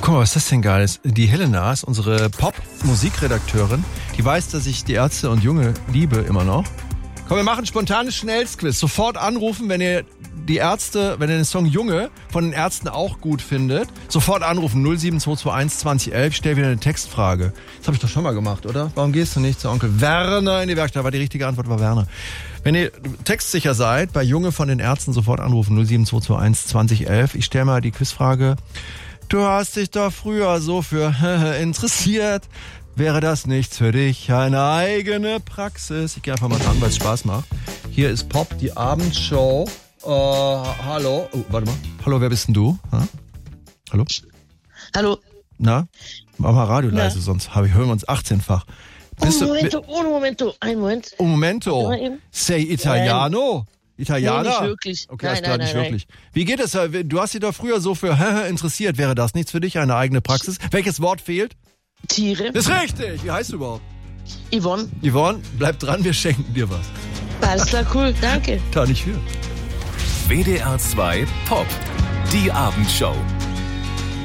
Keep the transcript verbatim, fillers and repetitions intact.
Guck mal, was ist das denn Geiles? Die Helena ist unsere Pop-Musikredakteurin. Die weiß, dass ich die Ärzte und Junge liebe immer noch. Komm, wir machen ein spontanes Schnellsquiz. Sofort anrufen, wenn ihr die Ärzte, wenn ihr den Song Junge von den Ärzten auch gut findet. Sofort anrufen, null sieben zwei zwei eins zwanzig elf. Ich stell wieder eine Textfrage. Das habe ich doch schon mal gemacht, oder? Warum gehst du nicht zu Onkel Werner in die Werkstatt? War die richtige Antwort, war Werner. Wenn ihr textsicher seid, bei Junge von den Ärzten sofort anrufen, null sieben zwei zwei eins zwanzig elf. Ich stelle mal die Quizfrage. Du hast dich doch früher so für interessiert. Wäre das nichts für dich? Eine eigene Praxis. Ich gehe einfach mal dran, weil es Spaß macht. Hier ist Pop, die Abendshow. Uh, hallo. Oh, warte mal. Hallo, wer bist denn du? Ha? Hallo? Hallo. Na? Mach mal Radio Na? leise, sonst habe ich, hören wir uns achtzehnfach. Bist un du, momento, un momento, ein Moment. Un momento. Sei Italiano. Italiener? Nee, nicht wirklich. Okay, Nein, alles klar, nein, nicht nein, wirklich. Wie geht es? Du hast dich doch früher so für interessiert. Wäre das nichts für dich? Eine eigene Praxis? Welches Wort fehlt? Tiere. Das ist richtig. Wie heißt du überhaupt? Yvonne. Yvonne, bleib dran, wir schenken dir was. Alles klar, cool, danke. Da nicht für. W D R zwei Pop, die Abendshow.